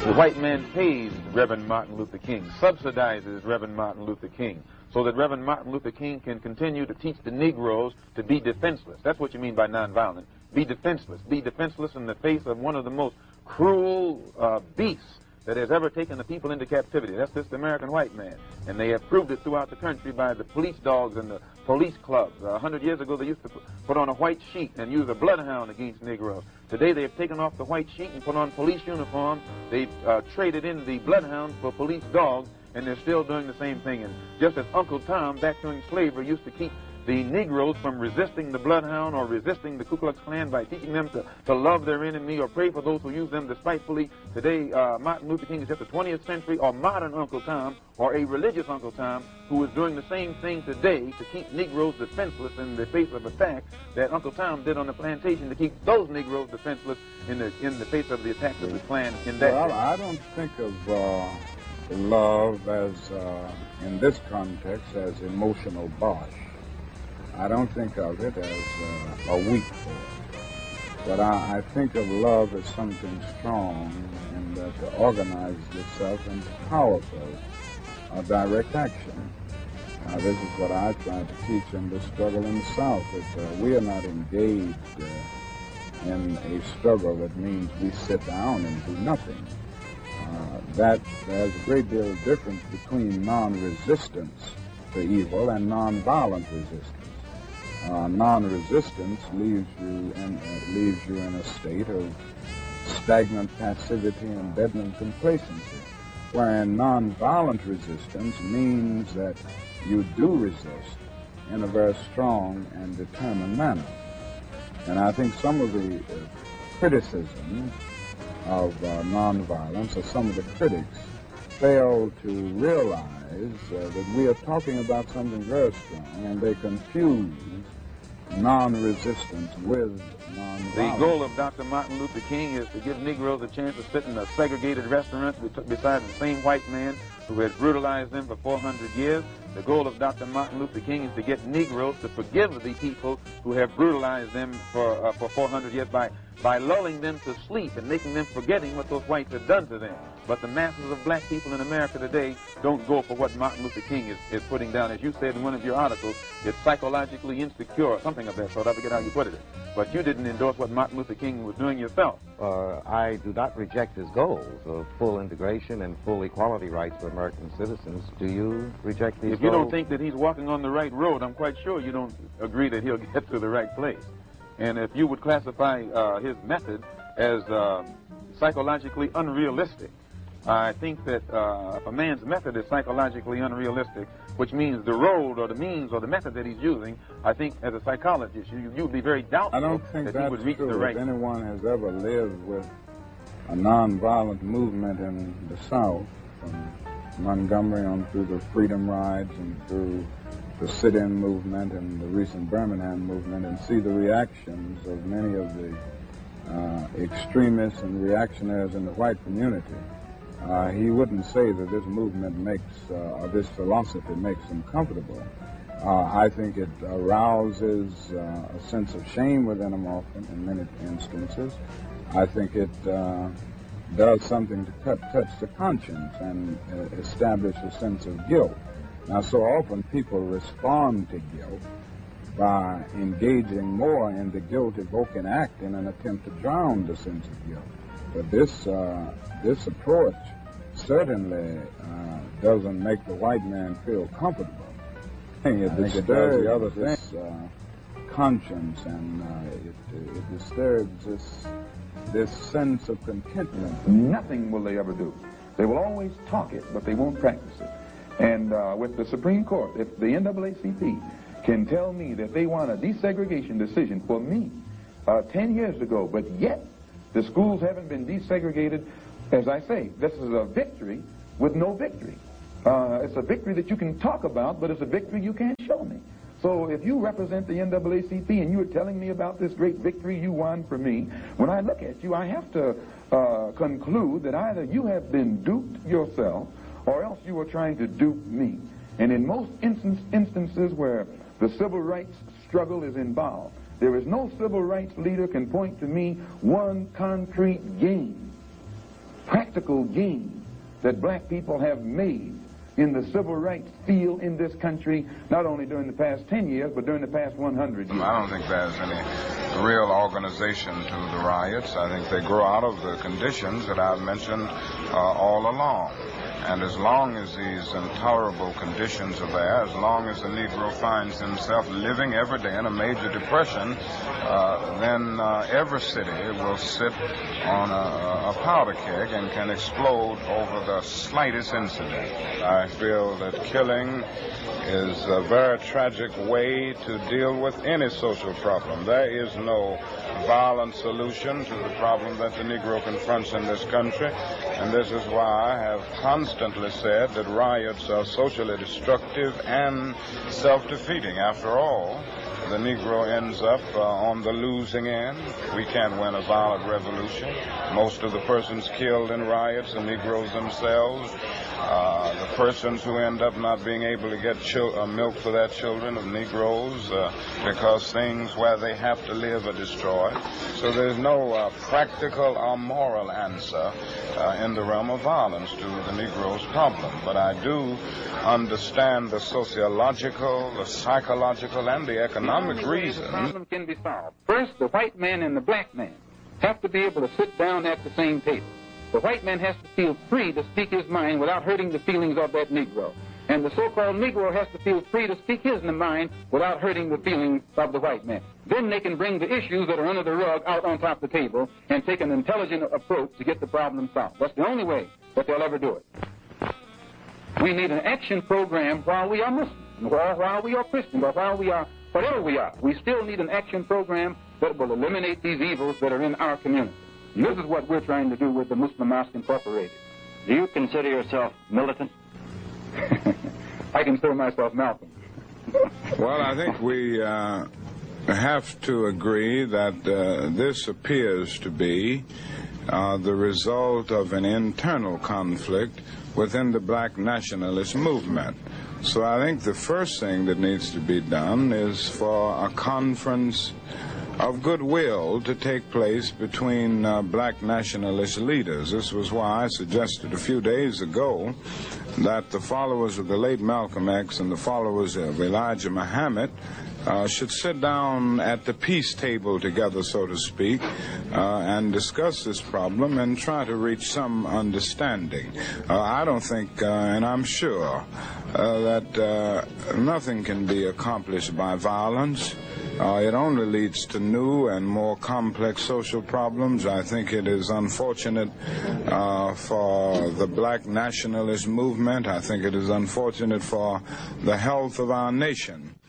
The white man pays Reverend Martin Luther King, subsidizes Reverend Martin Luther King, so that Reverend Martin Luther King can continue to teach the Negroes to be defenseless. That's what you mean by nonviolent. Be defenseless. Be defenseless in the face of one of the most cruel beasts that has ever taken the people into captivity. That's this American white man. And they have proved it throughout the country by the police dogs and the police clubs. 100 years ago, they used to put on a white sheet and use a bloodhound against Negroes. Today, they have taken off the white sheet and put on police uniforms. They've traded in the bloodhounds for police dogs, and they're still doing the same thing. And just as Uncle Tom, back during slavery, used to keep the Negroes from resisting the bloodhound or resisting the Ku Klux Klan by teaching them to love their enemy or pray for those who use them despitefully. Today, Martin Luther King is just a 20th century or modern Uncle Tom or a religious Uncle Tom who is doing the same thing today to keep Negroes defenseless in the face of attack that Uncle Tom did on the plantation to keep those Negroes defenseless in the face of the attacks of the Klan in that Well, day. I don't think of love as, in this context, as emotional bosh. I don't think of it as a weak force, but I think of love as something strong and that organizes itself into powerful direct action. This is what I try to teach in the struggle in the South, that we are not engaged in a struggle that means we sit down and do nothing. That there's a great deal of difference between non-resistance to evil and non-violent resistance. Non-resistance leaves you in a state of stagnant passivity and bedlam complacency, wherein non-violent resistance means that you do resist in a very strong and determined manner. And I think some of the criticisms of nonviolence, or some of the critics, fail to realize that we are talking about something very strong, and they confuse non-resistance with nonviolence. The goal of Dr. Martin Luther King is to give Negroes a chance to sit in a segregated restaurant beside the same white man who has brutalized them for 400 years. The goal of Dr. Martin Luther King is to get Negroes to forgive the people who have brutalized them for 400 years by lulling them to sleep and making them forgetting what those whites have done to them. But the masses of black people in America today don't go for what Martin Luther King is putting down. As you said in one of your articles, it's psychologically insecure, something of that sort. I forget how you put it. But you didn't endorse what Martin Luther King was doing yourself. I do not reject his goals of full integration and full equality rights for American citizens. Do you reject these goals? If you don't think that he's walking on the right road, I'm quite sure you don't agree that he'll get to the right place. And if you would classify his method as psychologically unrealistic, I think that if a man's method is psychologically unrealistic, which means the road or the means or the method that he's using, I think as a psychologist, you'd be very doubtful I don't think that he would reach true. the right. If anyone has ever lived with a nonviolent movement in the South, from Montgomery on through the Freedom Rides and through the sit-in movement and the recent Birmingham movement, and see the reactions of many of the extremists and reactionaries in the white community, he wouldn't say that this movement makes, or this philosophy makes him comfortable. I think it arouses a sense of shame within him often, in many instances. I think it does something to touch the conscience and establish a sense of guilt. Now, so often people respond to guilt by engaging more in the guilt-evoking act in an attempt to drown the sense of guilt. But this approach certainly doesn't make the white man feel comfortable. I think it disturbs the other things, conscience, and it disturbs this sense of contentment. Nothing will they ever do. They will always talk it, but they won't practice it. And with the Supreme Court, if the NAACP can tell me that they want a desegregation decision for me 10 years ago, but yet the schools haven't been desegregated, as I say, this is a victory with no victory. It's a victory that you can talk about, but it's a victory you can't show me. So if you represent the NAACP and you are telling me about this great victory you won for me, when I look at you, I have to conclude that either you have been duped yourself or else you are trying to dupe me. And in most instances where the civil rights struggle is involved, there is no civil rights leader can point to me one concrete gain, practical tactical gain that black people have made in the civil rights field in this country, not only during the past 10 years, but during the past 100 years. I don't think there's any real organization to the riots. I think they grow out of the conditions that I've mentioned all along. And as long as these intolerable conditions are there, as long as the Negro finds himself living every day in a major depression, then every city will sit on a powder keg and can explode over the slightest incident. I feel that killing is a very tragic way to deal with any social problem. There is no violent solution to the problem that the Negro confronts in this country, and this is why I have constantly said that riots are socially destructive and self-defeating. After all, the Negro ends up on the losing end. We can't win a violent revolution. Most of the persons killed in riots are Negroes themselves. The persons who end up not being able to get milk for their children are Negroes because things where they have to live are destroyed. So there's no practical or moral answer in the realm of violence to the Negro's problem. But I do understand the sociological, the psychological, and the economic reasons. The problem can be solved. First, the white man and the black man have to be able to sit down at the same table. The white man has to feel free to speak his mind without hurting the feelings of that Negro. And the so-called Negro has to feel free to speak his mind without hurting the feelings of the white man. Then they can bring the issues that are under the rug out on top of the table and take an intelligent approach to get the problem solved. That's the only way that they'll ever do it. We need an action program while we are Muslims, or while we are Christians, or while we are whatever we are. We still need an action program that will eliminate these evils that are in our community. And this is what we're trying to do with the Muslim Mosque Incorporated. Do you consider yourself militant? I consider myself Malcolm. Well, I think we have to agree that this appears to be the result of an internal conflict within the black nationalist movement. So I think the first thing that needs to be done is for a conference of goodwill to take place between black nationalist leaders. This was why I suggested a few days ago that the followers of the late Malcolm X and the followers of Elijah Muhammad should sit down at the peace table together, so to speak, and discuss this problem and try to reach some understanding. I don't think, and I'm sure, that nothing can be accomplished by violence. It only leads to new and more complex social problems. I think it is unfortunate for the black nationalist movement. I think it is unfortunate for the health of our nation.